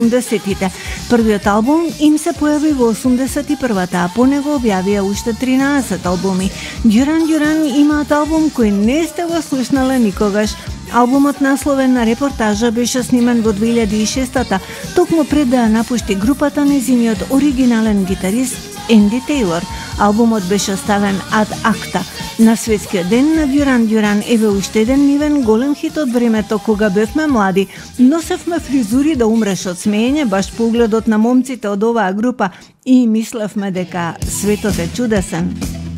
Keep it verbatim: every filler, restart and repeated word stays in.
осумдесетите. Првиот албум им се појави во осумдесет и првата, а по него објавија уште тринаесет албуми. Дюран Дюран имаат албум кој не сте го слушнале никогаш. Албумот насловен на репортажа беше снимен во две илјади и шеста, токму пред да ја напушти групата нејзиниот оригинален гитарист Енди Тейлор. Албумот беше ставен ад акта. На светскиот ден на Дюран Дюран еве уште еден нивен голем хит од времето кога бевме млади. Носевме фризури да умреш од смеење баш погледот на момците од оваа група и мислевме дека светот е чудесен.